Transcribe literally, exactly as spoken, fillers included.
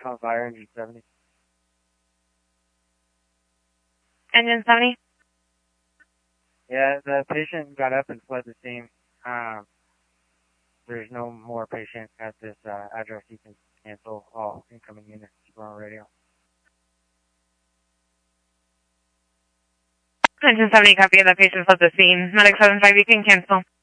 on fire, engine seventy. Engine seventy? Yeah, the patient got up and fled the scene. Um, there's no more patient at this uh, address. You can cancel all incoming units. We're on radio. Engine seventy, copy of that patient fled the scene. Medic seven five, you can cancel.